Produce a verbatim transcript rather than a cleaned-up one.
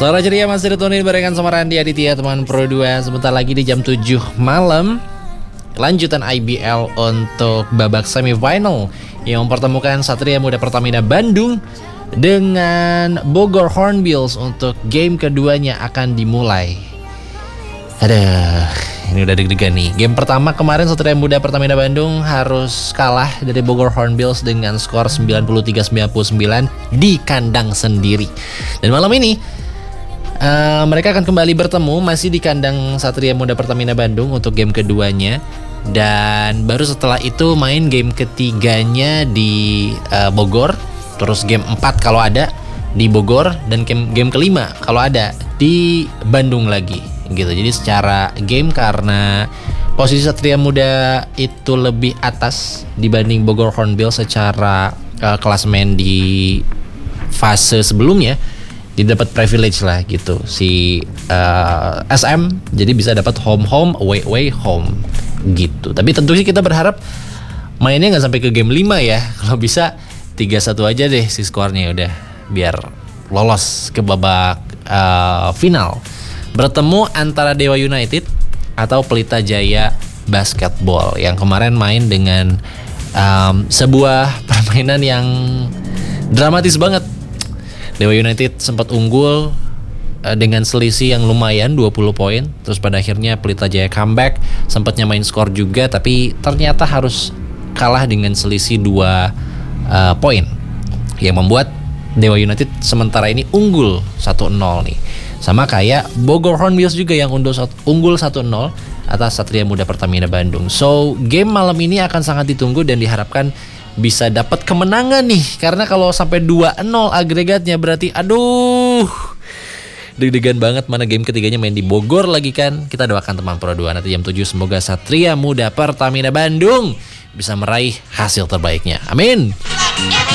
Suara ceria masih ditunin barengan sama Randy Aditya teman Pro dua. Sebentar lagi di jam tujuh malam kelanjutan I B L untuk babak semifinal yang mempertemukan Satria Muda Pertamina Bandung dengan Bogor Hornbills untuk game keduanya akan dimulai. Aduh, ini udah deg-degan nih. Game pertama kemarin Satria Muda Pertamina Bandung harus kalah dari Bogor Hornbills dengan skor sembilan puluh tiga sembilan puluh sembilan di kandang sendiri. Dan malam ini Uh, mereka akan kembali bertemu masih di kandang Satria Muda Pertamina Bandung untuk game keduanya. Dan baru setelah itu main game ketiganya di uh, Bogor. Terus game empat kalau ada di Bogor. Dan game, game kelima kalau ada di Bandung lagi gitu. Jadi secara game karena posisi Satria Muda itu lebih atas dibanding Bogor Hornbills secara uh, klasemen di fase sebelumnya, dia dapat privilege lah gitu si uh, S M, jadi bisa dapat home home away away home gitu. Tapi tentu sih kita berharap mainnya nggak sampai ke game lima ya. Kalau bisa tiga satu aja deh si skornya, udah biar lolos ke babak uh, final. Bertemu antara Dewa United atau Pelita Jaya Basketball yang kemarin main dengan um, sebuah permainan yang dramatis banget. Dewa United sempat unggul uh, dengan selisih yang lumayan dua puluh poin. Terus pada akhirnya Pelita Jaya comeback, sempat nyamain skor juga, tapi ternyata harus kalah dengan selisih dua uh, poin yang membuat Dewa United sementara ini unggul satu nol nih. Sama kayak Bogor Hornbills juga yang unggul satu nol atas Satria Muda Pertamina Bandung. So, game malam ini akan sangat ditunggu dan diharapkan bisa dapat kemenangan nih, karena kalau sampai dua nol agregatnya berarti aduh deg-degan banget, mana game ketiganya main di Bogor lagi kan. Kita doakan teman Pro dua nanti jam tujuh semoga Satria Muda Pertamina Bandung bisa meraih hasil terbaiknya. Amin.